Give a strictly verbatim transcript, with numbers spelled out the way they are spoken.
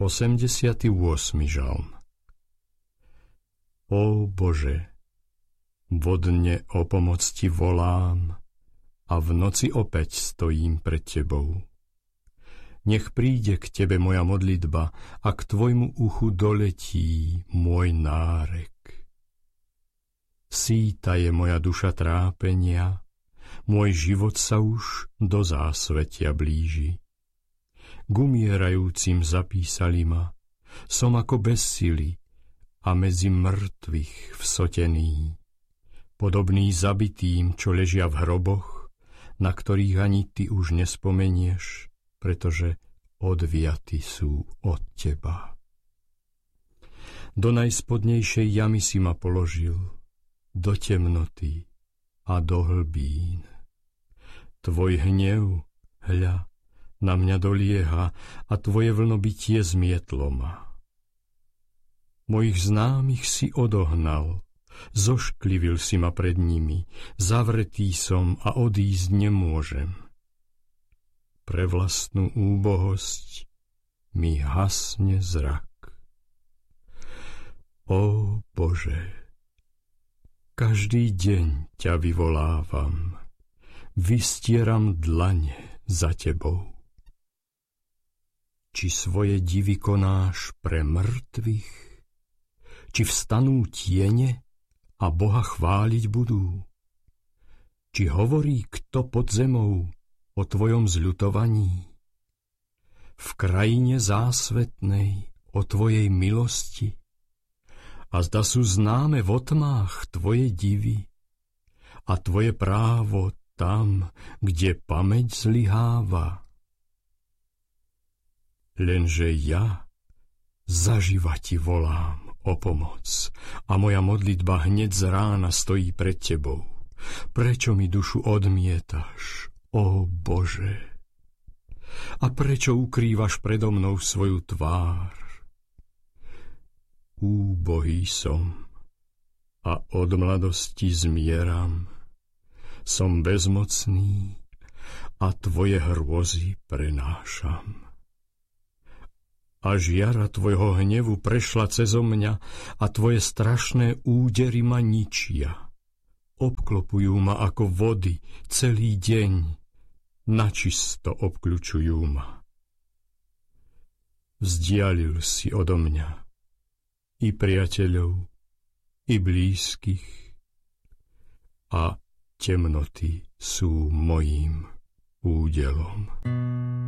osemdesiaty ôsmy žalm. Ó Bože, vodne o pomoc ti volám a v noci opäť stojím pred tebou. Nech príde k tebe moja modlitba a k tvojmu uchu doletí môj nárek. Sýta je moja duša trápenia, môj život sa už do zásvetia blíži. K umierajúcim zapísali ma, som ako bez sily a medzi mŕtvych vsotený, podobný zabitým, čo ležia v hroboch, na ktorých ani ty už nespomenieš, pretože odviaty sú od teba. Do najspodnejšej jamy si ma položil, do temnoty a do hlbín. Tvoj hnev, hľa, na mňa dolieha a tvoje vlnobytie zmietlo ma. Mojich známych si odohnal, zošklivil si ma pred nimi, zavretý som a odísť nemôžem. Pre vlastnú úbohosť mi hasne zrak. Ó Bože, každý deň ťa vyvolávam, vystieram dlane za tebou. Či svoje divy konáš pre mŕtvych? Či vstanú tiene a Boha chváliť budú? Či hovorí kto pod zemou o tvojom zľutovaní? V krajine zásvetnej o tvojej milosti? A zda sú známe v otmách tvoje divy a tvoje právo tam, kde pamäť zlyháva. Lenže ja zaživa ti volám o pomoc a moja modlitba hneď z rána stojí pred tebou. Prečo mi dušu odmietaš, ó Bože? A prečo ukrývaš predo mnou svoju tvár? Úbohý som a od mladosti zmieram. Som bezmocný a tvoje hrôzy prenášam. A žiara tvojho hnevu prešla cezo mňa a tvoje strašné údery ma ničia. Obklopujú ma ako vody celý deň, načisto obkľučujú ma. Vzdialil si odo mňa i priateľov, i blízkych, a temnoty sú mojím údelom.